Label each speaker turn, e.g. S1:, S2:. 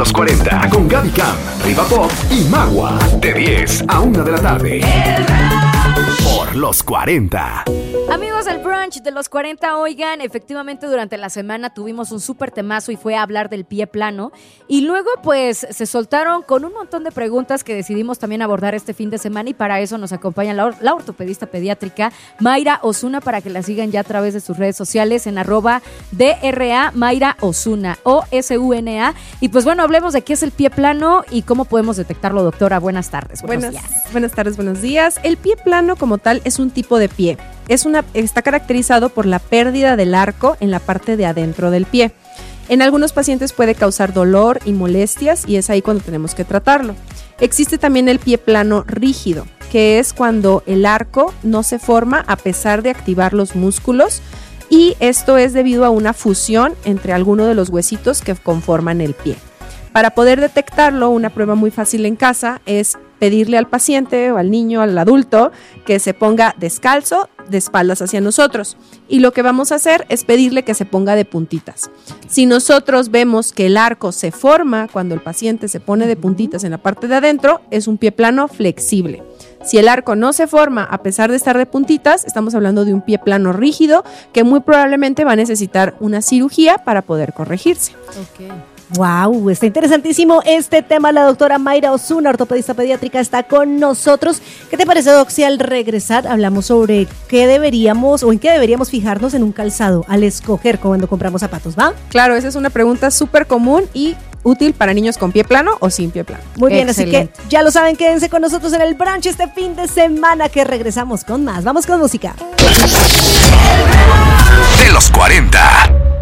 S1: los 40 con Gaby Cam, Riva Pop y Magua. De 10 a 1 de la tarde. Por los 40.
S2: Amigos del brunch de los 40, oigan, efectivamente durante la semana tuvimos un súper temazo y fue a hablar del pie plano. Y luego pues se soltaron con un montón de preguntas que decidimos también abordar este fin de semana, y para eso nos acompaña la ortopedista pediátrica Mayra Osuna, para que la sigan ya a través de sus redes sociales en @DRA Mayra Osuna, OSUNA. Y pues bueno, hablemos de qué es el pie plano y cómo podemos detectarlo, doctora. Buenas tardes.
S3: Buenas tardes, buenos días. El pie plano como tal es un tipo de pie. Está caracterizado por la pérdida del arco en la parte de adentro del pie. En algunos pacientes puede causar dolor y molestias, y es ahí cuando tenemos que tratarlo. Existe también el pie plano rígido, que es cuando el arco no se forma a pesar de activar los músculos, y esto es debido a una fusión entre alguno de los huesitos que conforman el pie. Para poder detectarlo, una prueba muy fácil en casa es pedirle al paciente o al niño, al adulto, que se ponga descalzo, de espaldas hacia nosotros. Y lo que vamos a hacer es pedirle que se ponga de puntitas. Si nosotros vemos que el arco se forma cuando el paciente se pone de puntitas en la parte de adentro, es un pie plano flexible. Si el arco no se forma a pesar de estar de puntitas, estamos hablando de un pie plano rígido que muy probablemente va a necesitar una cirugía para poder corregirse.
S2: Ok.
S4: Wow, está interesantísimo este tema. La doctora Mayra Osuna, ortopedista pediátrica, está con nosotros. ¿Qué te parece, Doc, si al regresar hablamos sobre qué deberíamos o en qué deberíamos fijarnos en un calzado al escoger cuando compramos zapatos, va?
S3: Claro, esa es una pregunta súper común y útil para niños con pie plano o sin pie plano.
S4: Muy bien,
S2: excelente.
S4: Así que ya lo saben, quédense con nosotros en el brunch este fin de semana, que regresamos con más. Vamos con música.
S1: De los 40.